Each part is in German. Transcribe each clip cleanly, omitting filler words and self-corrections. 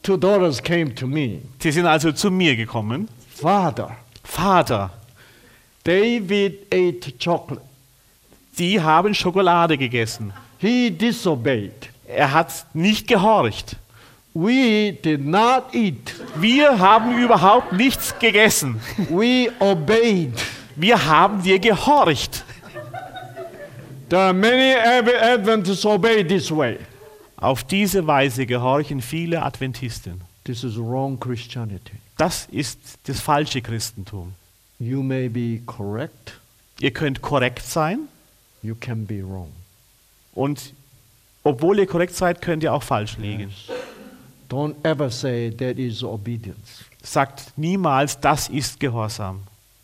two daughters came to me. Sie sind also zu mir gekommen. Father, Vater, David ate chocolate. die haben Schokolade gegessen. He disobeyed. Er hat nicht gehorcht. We did not eat. Wir haben überhaupt nichts gegessen. We obeyed. Wir haben dir gehorcht. There are many Adventists obey this way. Auf diese Weise gehorchen viele Adventisten. This is wrong Christianity. Das ist das falsche Christentum. You may be correct. Ihr könnt korrekt sein You can be wrong. und obwohl ihr korrekt seid, könnt ihr auch falsch liegen. Don't ever say that is obedience. Sagt niemals, das ist Gehorsam.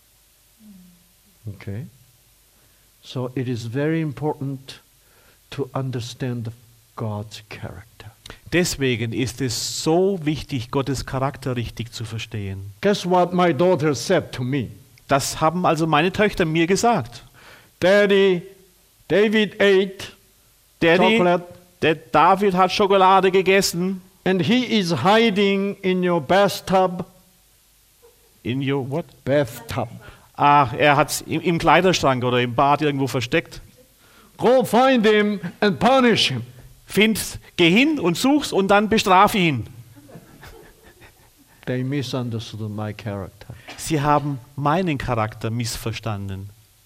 Okay? So it is very important to understand God's character. Deswegen ist es so wichtig, Gottes Charakter richtig zu verstehen. Guess what my daughter said to me? Das haben also meine Töchter mir gesagt. Daddy, David ate Daddy, chocolate der David hat Schokolade gegessen. and he is hiding in your bathtub. In your what? Bathtub. Ach, er hat es im Kleiderschrank oder im Bad irgendwo versteckt. Go find him and punish him. Geh hin und such's und dann bestraf ihn. They misunderstood my character. Sie haben meinen Charakter missverstanden.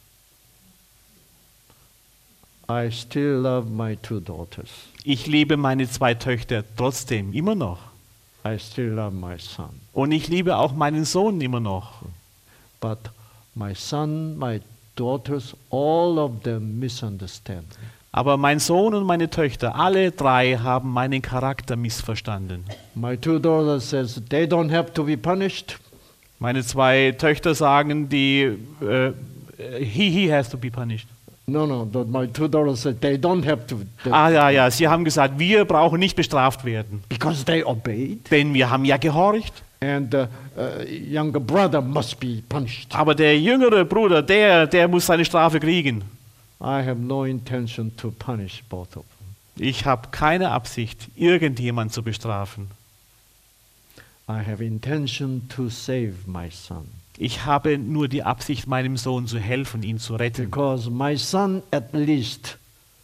I still love my two daughters. Ich liebe meine zwei Töchter trotzdem immer noch. I still love my son. Und ich liebe auch meinen Sohn immer noch. But my son, my daughters, all of them misunderstand me. Aber mein Sohn und meine Töchter, alle drei haben meinen Charakter missverstanden. My two daughters says they don't have to be punished. Meine zwei Töchter sagen, he has to be punished. No, my two daughters said they don't have to Ja, sie haben gesagt, wir brauchen nicht bestraft werden. because they obeyed. Denn wir haben ja gehorcht. And younger brother must be punished. Aber der jüngere Bruder, der muss seine Strafe kriegen. I have no intention to punish both of them. Ich habe keine Absicht, irgendjemand zu bestrafen. I have intention to save my son. Ich habe nur die Absicht, meinem Sohn zu helfen, ihn zu retten. Because my son at least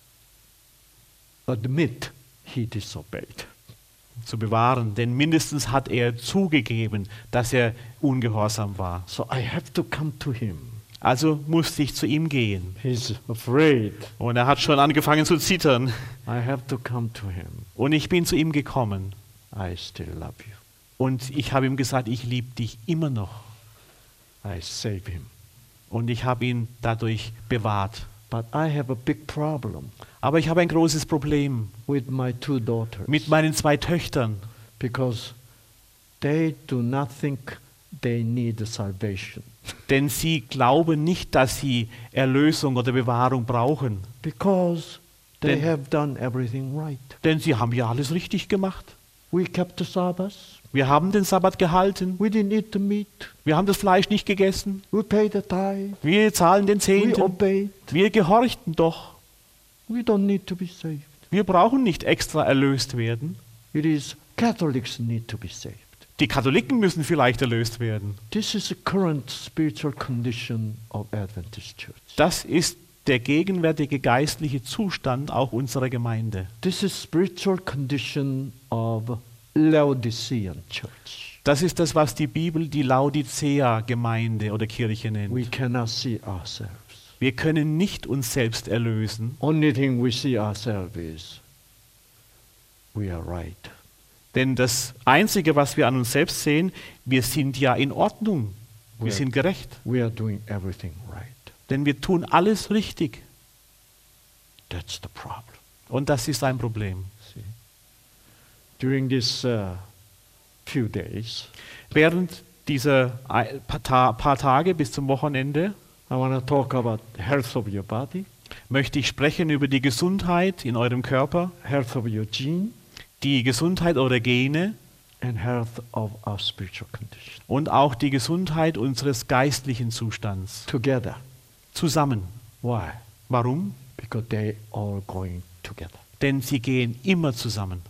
admit he disobeyed. Zu bewahren, denn mindestens hat er zugegeben, dass er ungehorsam war. So I have to come to him. Also musste ich zu ihm gehen. He's afraid. Und er hat schon angefangen zu zittern. I have to come to him. Und ich bin zu ihm gekommen. I still love you. Und ich habe ihm gesagt, ich liebe dich immer noch. I save him. Und ich habe ihn dadurch bewahrt. But I have a big problem Aber ich habe ein großes Problem with my two daughters. mit meinen zwei Töchtern. Because they do not think they need salvation. Denn sie glauben nicht, dass sie Erlösung oder Bewahrung brauchen. Because they Denn- have done everything right. Denn sie haben ja alles richtig gemacht. We kept the Sabbath. Wir haben den Sabbat gehalten. We didn't eat the meat. Wir haben das Fleisch nicht gegessen. We paid the tithe. Wir zahlen den We Zehnten. obeyed. Wir gehorchten doch. We don't need to be saved. Wir brauchen nicht extra erlöst werden. It is Catholics need to be saved. Die Katholiken müssen vielleicht erlöst werden. This is the current spiritual condition of Adventist Church. Das ist der gegenwärtige geistliche Zustand auch unserer Gemeinde. This is spiritual condition of Laodicean Church. Das ist das, was die Bibel die Laodicea-Gemeinde oder Kirche nennt. We cannot see ourselves. Wir können nicht uns selbst erlösen, Only thing we see ourselves is we are right. denn das Einzige, was wir an uns selbst sehen, wir sind ja in Ordnung. Wir Ja. sind gerecht, We are doing everything right. denn wir tun alles richtig. That's the problem. Und das ist ein Problem. See? During these few days, Während dieser paar Tage bis zum Wochenende I want to talk about health of your body, möchte ich sprechen über die Gesundheit in eurem Körper, health of your gene, die Gesundheit eurer Gene and health of our spiritual condition. und auch die Gesundheit unseres geistlichen Zustands. Together. Zusammen. Why? Warum? Because they all going together. Denn sie gehen immer zusammen.